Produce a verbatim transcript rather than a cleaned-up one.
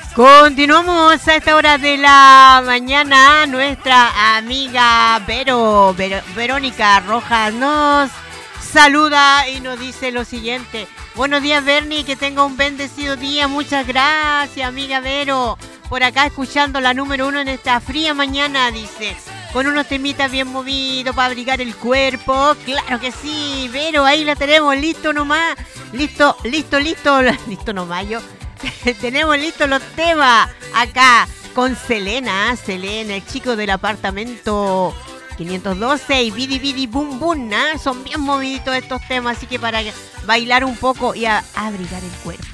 Continuamos a esta hora de la mañana. Nuestra amiga Vero, Ver- Verónica Rojas nos saluda y nos dice lo siguiente. Buenos días, Bernie, que tenga un bendecido día. Muchas gracias, amiga Vero. Por acá escuchando la número uno en esta fría mañana, dice. Con unos temitas bien movidos para abrigar el cuerpo. Claro que sí, Vero, ahí la tenemos, listo nomás. Listo, listo, listo, listo nomás yo. Tenemos listos los temas acá con Selena, Selena, el chico del apartamento quinientos doce y Bidi Bidi Boom Boom, ¿eh? Son bien moviditos estos temas, así que para bailar un poco y a, a abrigar el cuerpo.